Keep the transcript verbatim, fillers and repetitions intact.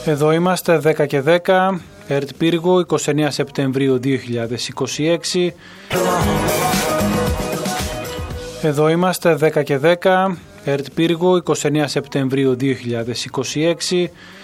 Εδώ είμαστε δέκα και δέκα, ΕΡΤ Πύργο, εικοστή ενάτη Σεπτεμβρίου δύο χιλιάδες είκοσι έξι. Εδώ είμαστε δέκα και δέκα, ΕΡΤ Πύργο, εικοστή ενάτη Σεπτεμβρίου δύο χιλιάδες είκοσι έξι.